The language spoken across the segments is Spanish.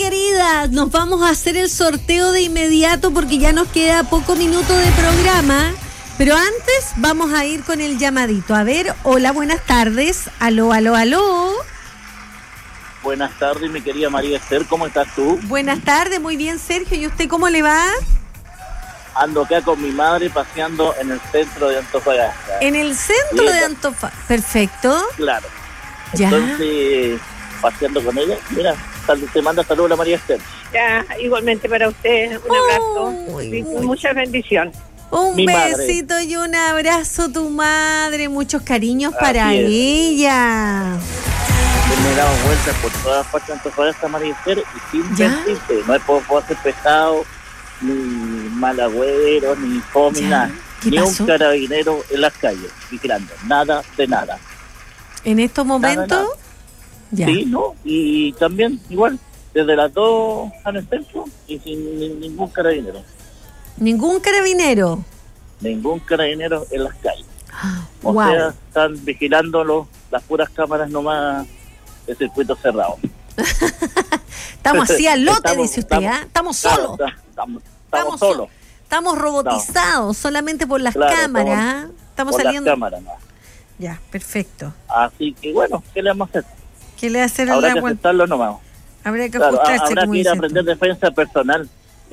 queridas, nos vamos a hacer el sorteo de inmediato porque ya nos queda poco minuto de programa. Pero antes vamos a ir con el llamadito. A ver, hola, buenas tardes. Aló, aló, aló. Buenas tardes, mi querida María Esther, ¿cómo estás tú? Buenas tardes, muy bien, Sergio. ¿Y usted cómo le va? Ando acá con mi madre paseando en el centro de Antofagasta. En el centro de Antofagasta. Perfecto. Claro. Ya. Entonces, paseando con ella, mira, te manda saludos la María Esther. Ya, igualmente para usted, un abrazo y muchas bendiciones. Un Mi besito madre. y un abrazo, tu madre. Muchos cariños para es. ella. Me he dado vueltas por todas partes de Antofagasta, María Esther, y sin ¿Ya? mentirte, no puedo ser pesado, ni malagüero, ni fome, nada. ¿Qué Ni pasó? un carabinero en las calles, vigilando, nada de nada. En estos momentos, nada. ya. Sí, ¿no? Y también, igual, desde las 2 al centro y sin ningún carabinero. Ningún carabinero. Ningún carabinero en las calles. O Wow. sea, están vigilando las puras cámaras nomás de circuito cerrado. Estamos así al lote, Estamos- dice usted, ¿ah? Estamos solos. Claro, estamos solos. Estamos robotizados solamente por las Claro, cámaras. ¿ah? Estamos por saliendo. las cámaras, ¿no? Ya, perfecto. Así que bueno, ¿qué le vamos a hacer? ¿Qué le hace el Habrá que agua? aceptarlo nomás. Habría que Claro, ajustarse, habrá como que ir a dice. aprender defensa personal.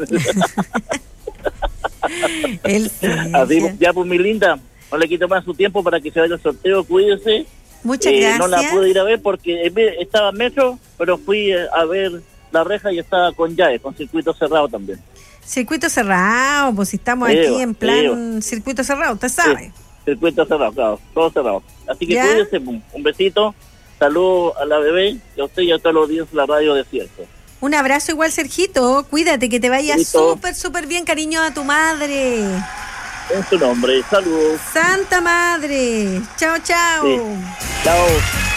Él sí, Así, sí. ya pues mi linda, no le quito más su tiempo para que se vaya al sorteo, cuídese. Muchas gracias. No la pude ir a ver porque estaba en metro, pero fui a ver la reja y estaba con llave, con circuito cerrado también. Circuito cerrado, pues si estamos Sí, aquí en plan sí. circuito cerrado, usted sabe. Sí, circuito cerrado, claro, todo cerrado. Así que ¿Ya? cuídese, un besito, saludos a la bebé y a usted y a todos los días de la radio Desierto. Un abrazo igual, Sergito. Cuídate, que te vaya Listo. súper, súper bien, cariño a tu madre. En su nombre, saludos. Santa Madre. Chao, chao. Sí. Chao.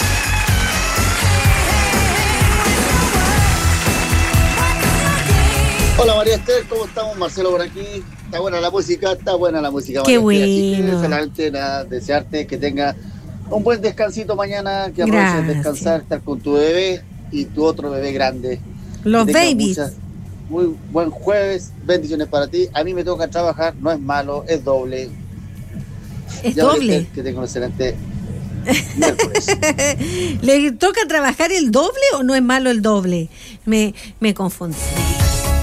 Hola María Esther, ¿cómo estamos? Marcelo por aquí. Está buena la música, Qué María Esther. Así que bueno. solamente nada, desearte que tenga un buen descansito mañana, que aproveches de Gracias. descansar, estar con tu bebé y tu otro bebé grande. Los Que tengas babies. muy buen jueves, bendiciones para ti. A mí me toca trabajar, no es malo, es doble. Es Ya, María doble. Esther, que tenga un excelente miércoles. ¿Le toca trabajar el doble o no es malo el doble? Me confundí.